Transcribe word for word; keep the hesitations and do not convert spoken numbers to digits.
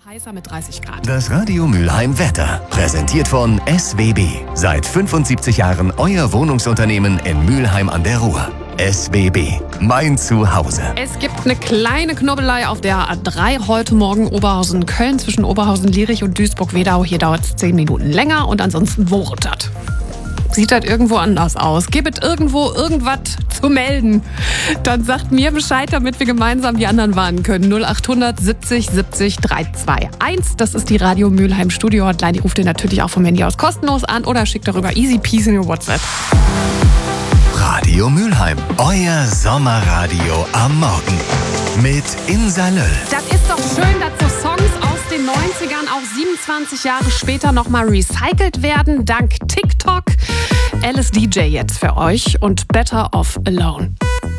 heißer mit dreißig Grad. Das Radio Mülheim Wetter. Präsentiert von S W B. Seit fünfundsiebzig Jahren euer Wohnungsunternehmen in Mülheim an der Ruhr. S W B. Mein Zuhause. Es gibt eine kleine Knubbelei auf der A drei heute Morgen Oberhausen-Köln zwischen Oberhausen-Lierich und Duisburg-Wedau. Hier dauert es zehn Minuten länger und ansonsten wucht das. Sieht das irgendwo anders aus? Gibt es irgendwo irgendwas zu melden? Dann sagt mir Bescheid, damit wir gemeinsam die anderen warnen können. null acht hundert siebzig siebzig dreihundertzweiundzwanzig. Das ist die Radio Mülheim Studio Hotline. Die ruft ihr natürlich auch vom Handy aus kostenlos an oder schickt darüber easy peasy in your WhatsApp. Radio Mülheim. Euer Sommerradio am Morgen. Mit Insa Löll. Das ist doch schön, dass so Songs aus den neunzigern auch siebenundzwanzig Jahre später nochmal recycelt werden, dank TikTok. Alice D J jetzt für euch und Better Off Alone.